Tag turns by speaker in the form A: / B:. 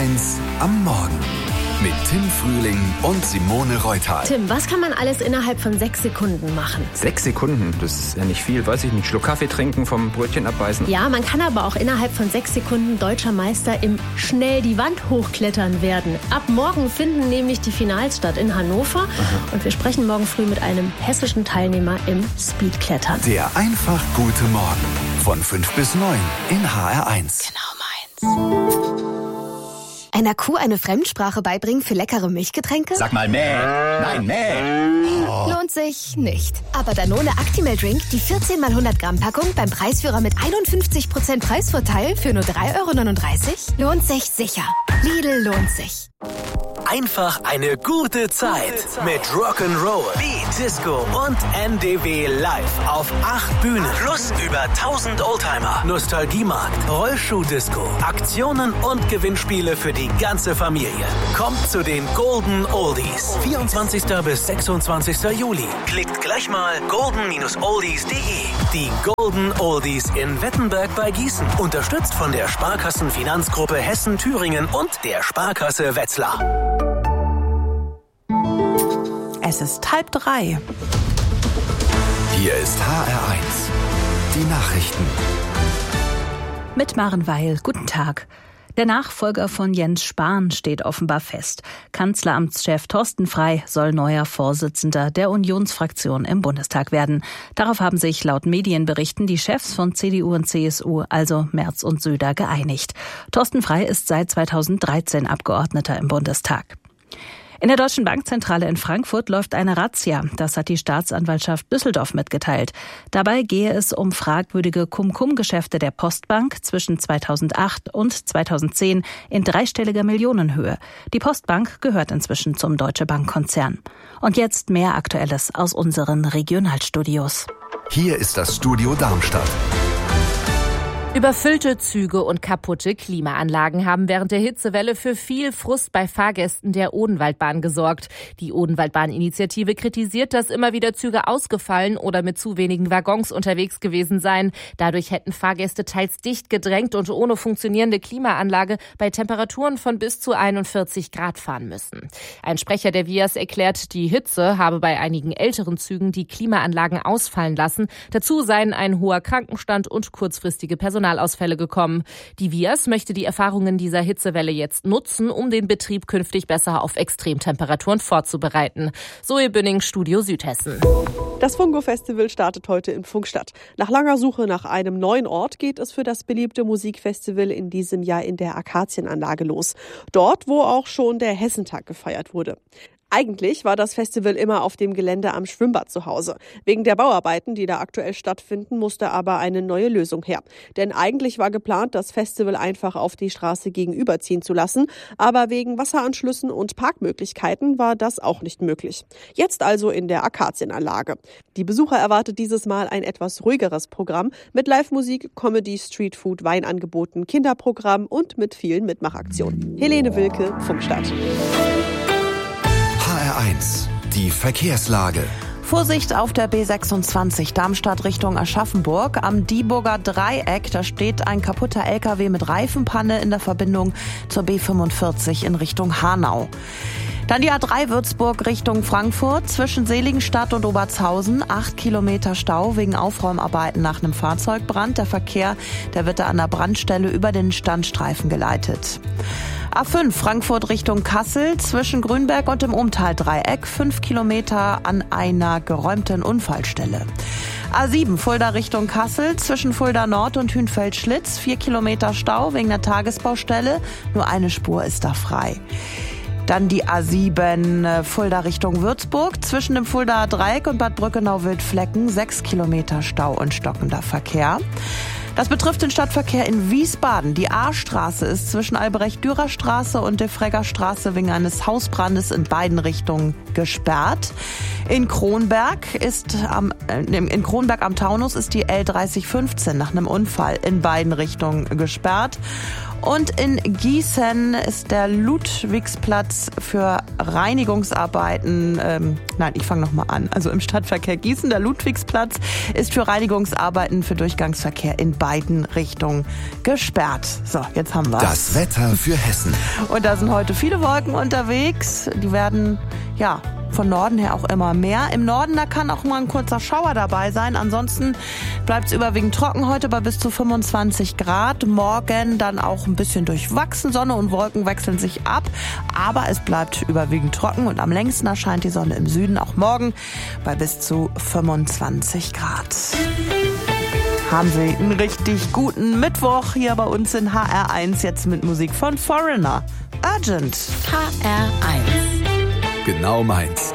A: HR1 am Morgen. Mit Tim Frühling und Simone Reuthal.
B: Tim, was kann man alles innerhalb von 6 Sekunden machen?
C: 6 Sekunden? Das ist ja nicht viel. Weiß ich nicht. Schluck Kaffee trinken, vom Brötchen abbeißen.
B: Ja, man kann aber auch innerhalb von 6 Sekunden deutscher Meister im schnell die Wand hochklettern werden. Ab morgen finden nämlich die Finals statt in Hannover. Aha. Und wir sprechen morgen früh mit einem hessischen Teilnehmer im Speedklettern.
A: Der einfach gute Morgen. Von 5 bis 9 in HR1.
D: Genau meins. Einer Kuh eine Fremdsprache beibringen für leckere Milchgetränke?
E: Sag mal mäh. Nein, mäh.
D: Oh. Lohnt sich nicht. Aber Danone Actimel Drink, die 14 x 100 Gramm Packung beim Preisführer mit 51% Preisvorteil für nur 3,39 € lohnt sich sicher. Lidl lohnt sich.
F: Einfach eine gute Zeit mit Rock'n'Roll, Beat, Disco und NDW live auf 8 Bühnen. Plus über 1000 Oldtimer, Nostalgiemarkt, Rollschuh-Disco, Aktionen und Gewinnspiele für die ganze Familie. Kommt zu den Golden Oldies. 24. bis 26. Juli. Klickt gleich mal golden-oldies.de. Die Golden Oldies in Wettenberg bei Gießen. Unterstützt von der Sparkassenfinanzgruppe Hessen-Thüringen und der Sparkasse Wetzlar.
G: Es ist 2:30.
A: Hier ist HR1. Die Nachrichten.
G: Mit Maren Weil. Guten Tag. Der Nachfolger von Jens Spahn steht offenbar fest. Kanzleramtschef Thorsten Frey soll neuer Vorsitzender der Unionsfraktion im Bundestag werden. Darauf haben sich laut Medienberichten die Chefs von CDU und CSU, also Merz und Söder, geeinigt. Thorsten Frey ist seit 2013 Abgeordneter im Bundestag. In der Deutschen Bankzentrale in Frankfurt läuft eine Razzia. Das hat die Staatsanwaltschaft Düsseldorf mitgeteilt. Dabei gehe es um fragwürdige Cum-Cum-Geschäfte der Postbank zwischen 2008 und 2010 in dreistelliger Millionenhöhe. Die Postbank gehört inzwischen zum Deutsche Bank-Konzern. Und jetzt mehr Aktuelles aus unseren Regionalstudios.
A: Hier ist das Studio Darmstadt.
H: Überfüllte Züge und kaputte Klimaanlagen haben während der Hitzewelle für viel Frust bei Fahrgästen der Odenwaldbahn gesorgt. Die Odenwaldbahn-Initiative kritisiert, dass immer wieder Züge ausgefallen oder mit zu wenigen Waggons unterwegs gewesen seien. Dadurch hätten Fahrgäste teils dicht gedrängt und ohne funktionierende Klimaanlage bei Temperaturen von bis zu 41 Grad fahren müssen. Ein Sprecher der VIAS erklärt, die Hitze habe bei einigen älteren Zügen die Klimaanlagen ausfallen lassen. Dazu seien ein hoher Krankenstand und kurzfristige Personalausfälle gekommen. Die VIAS möchte die Erfahrungen dieser Hitzewelle jetzt nutzen, um den Betrieb künftig besser auf Extremtemperaturen vorzubereiten. Zoe Bünning, Studio Südhessen.
I: Das Fungo-Festival startet heute in Pfungstadt. Nach langer Suche nach einem neuen Ort geht es für das beliebte Musikfestival in diesem Jahr in der Akazienanlage los. Dort, wo auch schon der Hessentag gefeiert wurde. Eigentlich war das Festival immer auf dem Gelände am Schwimmbad zu Hause. Wegen der Bauarbeiten, die da aktuell stattfinden, musste aber eine neue Lösung her. Denn eigentlich war geplant, das Festival einfach auf die Straße gegenüberziehen zu lassen. Aber wegen Wasseranschlüssen und Parkmöglichkeiten war das auch nicht möglich. Jetzt also in der Akazienanlage. Die Besucher erwartet dieses Mal ein etwas ruhigeres Programm mit Live-Musik, Comedy, Streetfood, Weinangeboten, Kinderprogramm und mit vielen Mitmachaktionen. Helene Wilke, Pfungstadt.
A: HR1, die Verkehrslage.
G: Vorsicht auf der B26 Darmstadt Richtung Aschaffenburg. Am Dieburger Dreieck, da steht ein kaputter LKW mit Reifenpanne in der Verbindung zur B45 in Richtung Hanau. Dann die A3 Würzburg Richtung Frankfurt zwischen Seligenstadt und Obertshausen. 8 Kilometer Stau wegen Aufräumarbeiten nach einem Fahrzeugbrand. Der Verkehr, der wird da an der Brandstelle über den Standstreifen geleitet. A5 Frankfurt Richtung Kassel zwischen Grünberg und dem Umtal-Dreieck. 5 Kilometer an einer geräumten Unfallstelle. A7 Fulda Richtung Kassel zwischen Fulda Nord und Hünfeld-Schlitz. 4 Kilometer Stau wegen der Tagesbaustelle. Nur eine Spur ist da frei. Dann die A7 Fulda Richtung Würzburg zwischen dem Fuldaer Dreieck und Bad Brückenau-Wildflecken. 6 Kilometer Stau und stockender Verkehr. Das betrifft den Stadtverkehr in Wiesbaden. Die A-Straße ist zwischen Albrecht-Dürer-Straße und Defregger-Straße wegen eines Hausbrandes in beiden Richtungen gesperrt. In Kronberg am Taunus ist die L3015 nach einem Unfall in beiden Richtungen gesperrt. Und in Gießen ist der Ludwigsplatz für Reinigungsarbeiten, Also im Stadtverkehr Gießen, der Ludwigsplatz ist für Reinigungsarbeiten für Durchgangsverkehr in beiden Richtungen gesperrt. So, jetzt haben wir's.
A: Das Wetter für Hessen.
G: Und da sind heute viele Wolken unterwegs. Die werden, von Norden her auch immer mehr. Im Norden, da kann auch mal ein kurzer Schauer dabei sein. Ansonsten bleibt es überwiegend trocken heute bei bis zu 25 Grad. Morgen dann auch ein bisschen durchwachsen. Sonne und Wolken wechseln sich ab. Aber es bleibt überwiegend trocken und am längsten erscheint die Sonne im Süden auch morgen bei bis zu 25 Grad. Haben Sie einen richtig guten Mittwoch hier bei uns in HR1. Jetzt mit Musik von Foreigner. Urgent.
D: HR1.
A: Genau meins.